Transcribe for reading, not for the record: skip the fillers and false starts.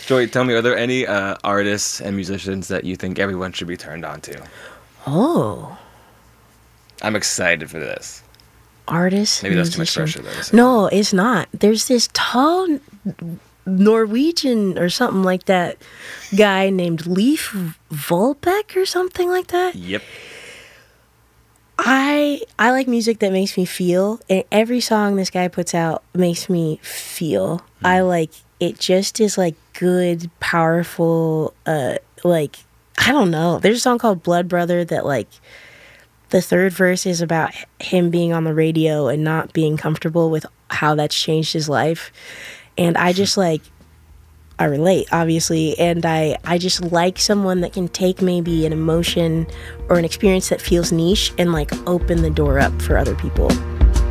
Joy, tell me, are there any artists and musicians that you think everyone should be turned on to? Oh, I'm excited for this. artist, Maybe that's too much musician. pressure, though. No, it's not. There's this tall Norwegian or something like that guy named Leif Volbeck or something like that. Yep. I like music that makes me feel, and every song this guy puts out makes me feel. I like it. Just is like good, powerful. Like I don't know. There's a song called Blood Brother that like the third verse is about him being on the radio and not being comfortable with how that's changed his life, and I just like. I relate, obviously, and I just like someone that can take maybe an emotion or an experience that feels niche and like open the door up for other people.